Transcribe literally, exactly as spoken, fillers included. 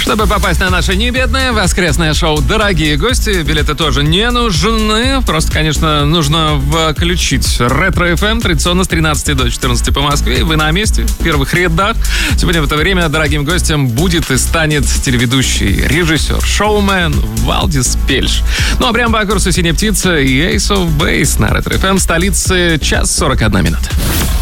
Чтобы попасть на наше небедное воскресное шоу «Дорогие гости», билеты тоже не нужны. Просто, конечно, нужно включить Ретро-эф эм традиционно с тринадцати до четырнадцати по Москве. Вы на месте, в первых рядах. Сегодня в это время дорогим гостем будет и станет телеведущий, режиссер, шоумен Валдис Пельш. Ну а прямо по курсу «Синяя птица» и Ace of Base на Ретро-эф эм, столице, час сорок одна минута.